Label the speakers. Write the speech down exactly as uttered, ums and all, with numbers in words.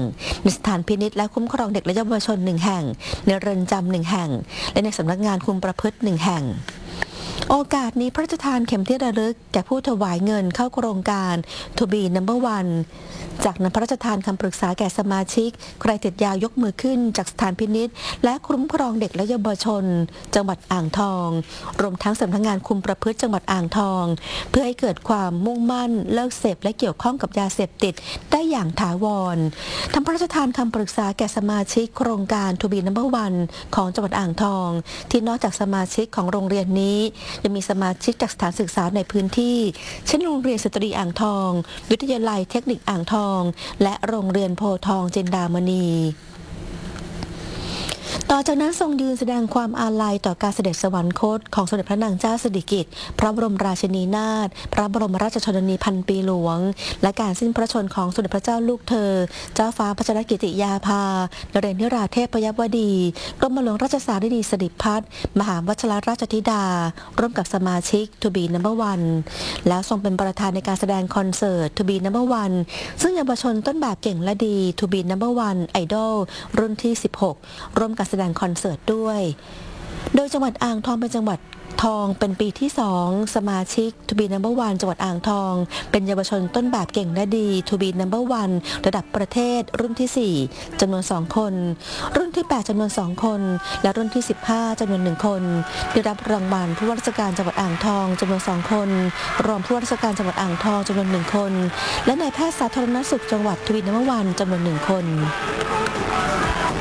Speaker 1: ในสถานพินิจและคุ้มครองเด็กและเยาวชนหนึ่งแห่งในเรือนจำหนึ่งแห่งและในสำนักงานคุมประพฤติหนึ่งแห่งโอกาสนี้พระราชทานเข็มที่ระลึกแก่ผู้ถวายเงินเข้าโครงการ To be Number One จากนั้นพระราชทานคำปรึกษาแก่สมาชิกใครติดยายกมือขึ้นจากสถานพินิจและคุ้มครองเด็กและเยาวชนจังหวัดอ่างทองรวมทั้งสำนักงานคุมประพฤติจังหวัดอ่างทองเพื่อให้เกิดความมุ่งมั่นเลิกเสพและเกี่ยวข้องกับยาเสพติดได้อย่างถาวรทั้งพระราชทานคำปรึกษาแก่สมาชิกโครงการ To be Number One ของจังหวัดอ่างทองที่นอกจากสมาชิกของโรงเรียนนี้ยังมีสมาชิกจากสถานศึกษาในพื้นที่เช่นโรงเรียนสตรีอ่างทองวิทยาลัยเทคนิคอ่างทองและโรงเรียนโพธิ์ทองจินดามณีต่อจากนั้นทรงยืนแสดงความอาลัยต่อการเสด็จสวรรคตของสมเด็จพระนางเจ้าสิริกิติ์พระบรมราชินีนาถพระบรมราชชนนีพันปีหลวงและการสิ้นพระชนของสมเด็จพระเจ้าลูกเธอเจ้าฟ้าพัชรกิติยาภานเรนทิราเทพยวดีกรมหลวงราชสารินีสิริพัฒน์มหาวชิรราชธิดาร่วมกับสมาชิก To be Number One แล้วทรงเป็นประธานในการแสดงคอนเสิร์ต To be Number One ซึ่งเยาวชนต้นแบบเก่งและดี To be Number One Idol รุ่นที่สิบหกร่วมการแสดงคอนเสิร์ตด้วยโดยจังหวัดอ่างทองเป็นจังหวัดทองเป็นปีที่สองสมาชิก To be Number One จังหวัดอ่างทองเป็นเยาวชนต้นแบบเก่งและดี To be Number One ระดับประเทศรุ่นที่สี่จำนวนสองคนรุ่นที่แปดจำนวนสองคนและรุ่นที่สิบห้าจำนวนหนึ่งคนได้รับรางวัลผู้ว่าราชการจังหวัดอ่างทองจำนวนสองคนรองผู้ว่าราชการจังหวัดอ่างทองจำนวนหนึ่งคนและนายแพทย์สาธารณสุขจังหวัด To be Number One จำนวนหนึ่งคน